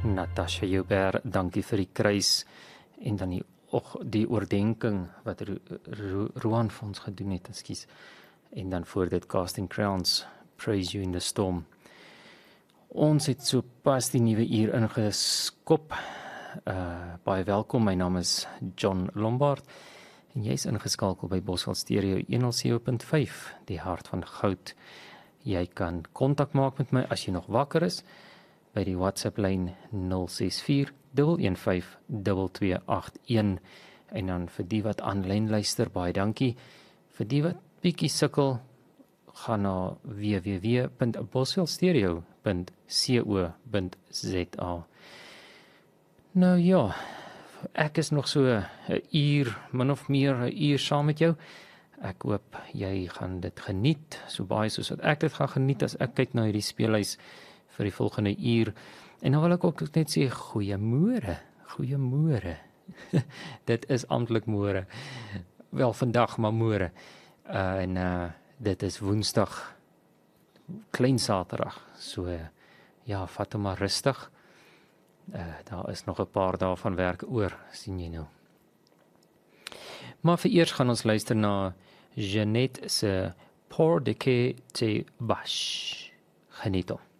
Natasha Joubert, dankie vir die kruis en dan die oordenking wat Roan vir ons gedoen het, ekskuus. En dan voor dit Casting Crowns, Praise You in the Storm. Ons het so pas die nuwe uur ingeskop. Baie welkom, my naam is John Lombard en jy is ingeskakel by Bosveld Stereo 107.5, die hart van goud. Jy kan kontak maak met my as jy nog wakker is by die WhatsApp lyn 064 115 2281 en dan vir die wat aanlyn luister, baie dankie. Vir die wat bietjie sukkel, gaan na www.bosveldstereo.co.za. Nou ja, ek is nog so 'n uur, min of meer 'n uur saam met jou. Ek hoop jy gaan dit geniet, so baie soos wat ek dit gaan geniet as ek kyk na hierdie speellys vir die volgende uur. En dan wil ek ook net sê goeiemôre. Dit is amptelik môre. Wel vandag, maar môre. Dit is Woensdag, klein Saterdag. So ja, vat hom maar rustig. Daar is nog 'n paar dae van werk oor, sien jy nou. Maar vir eers gaan ons luister na Jeanette se Pour de que te bâche. Geniet hom.